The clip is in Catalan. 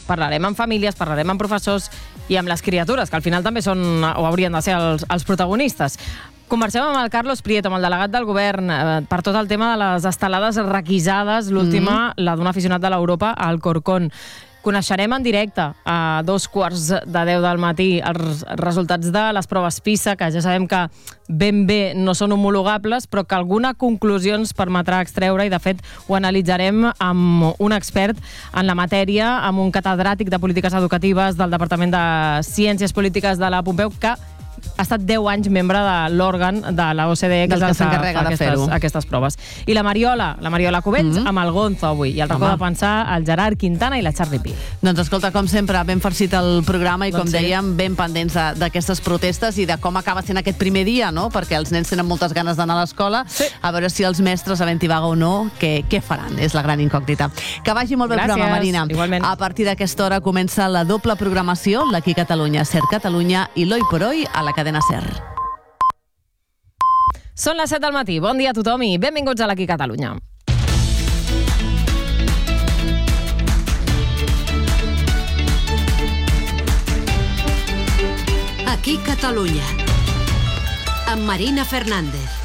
parlarem amb famílies, parlarem amb professors i amb les criatures, que al final també són o haurien de ser els protagonistes. Conversem amb el Carlos Prieto, amb el delegat del govern, per tot el tema de les estelades requisades, l'última, la d'un aficionat de l'Europa, al Corcón. Coneixerem en directe a 2:15 del matí els resultats de les proves PISA, que ja sabem que ben bé no són homologables, però que alguna conclusió ens permetrà extreure, i de fet ho analitzarem amb un expert en la matèria, amb un catedràtic de polítiques educatives del Departament de Ciències Polítiques de la Pompeu, que ha estat 10 anys membre de l'òrgan de la OCDE, que és el que s'encarrega de fer-ho. Aquestes proves. I la Mariola Cubells amb el Gonzo avui. I el racó de pensar, el Gerard Quintana i la Charlie Pi. Doncs escolta, com sempre, ben farcit el programa i, com dèiem, ben pendents d'aquestes protestes i de com acaba sent aquest primer dia, no? Perquè els nens tenen moltes ganes d'anar a l'escola. A veure si els mestres, havent-hi vaga o no, què faran? És la gran incògnita. Que vagi molt bé el programa, Marina. Igualment. A partir d'aquesta hora comença la doble programació, l'Aquí Catalunya, Ser Catalunya i l'Hoy por Hoy a la cadena SER. Són les 7 del matí. Bon dia a tothom i benvinguts a l'Aquí Catalunya. Aquí Catalunya, amb Marina Fernández.